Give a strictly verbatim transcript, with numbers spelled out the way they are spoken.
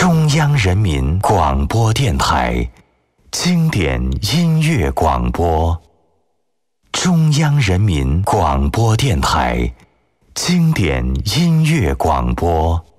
中央人民广播电台经典音乐广播。中央人民广播电台经典音乐广播。